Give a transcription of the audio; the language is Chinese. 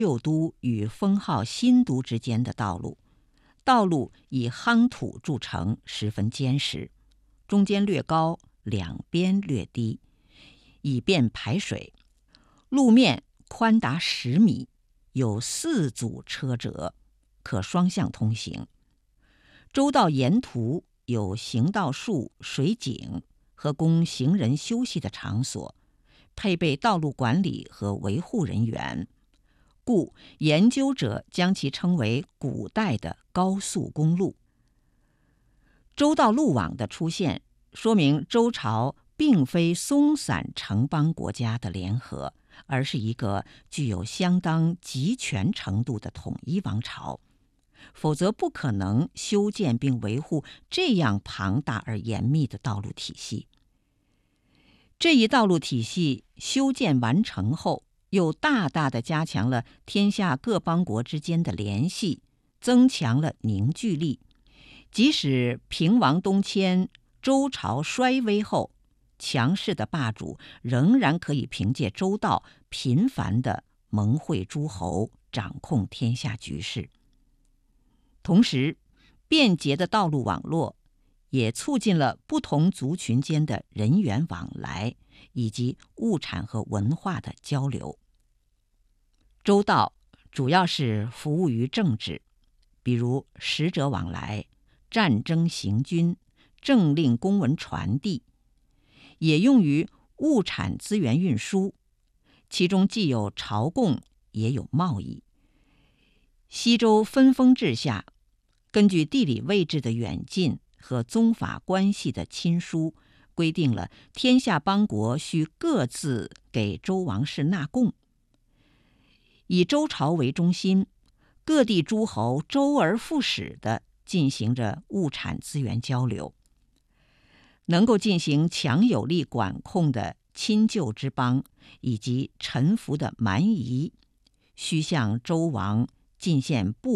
旧都与封号新都之间的道路，道路以夯土筑成，十分坚实，中间略高，两边略低，以便排水。路面宽达10米，有4组车辙，可双向通行。州道沿途有行道树、水井和供行人休息的场所，配备道路管理和维护人员，故研究者将其称为古代的高速公路。州道路网的出现，说明周朝并非松散城邦国家的联合，而是一个具有相当集权程度的统一王朝，否则不可能修建并维护这样庞大而严密的道路体系。这一道路体系修建完成后，又大大地加强了天下各邦国之间的联系，增强了凝聚力。即使平王东迁，周朝衰微后，强势的霸主仍然可以凭借州道频繁地盟会诸侯，掌控天下局势。同时，便捷的道路网络也促进了不同族群间的人员往来，以及物产和文化的交流。州道主要是服务于政治，比如使者往来、战争行军、政令公文传递，也用于物产资源运输，其中既有朝贡，也有贸易。西周分封制下，根据地理位置的远近和宗法关系的亲疏，规定了天下邦国需各自给周王室纳贡。以周朝为中心，各地诸侯周而复始地进行着物产资源交流。能够进行强有力管控的亲旧之邦以及臣服的蛮夷，需向周王进献布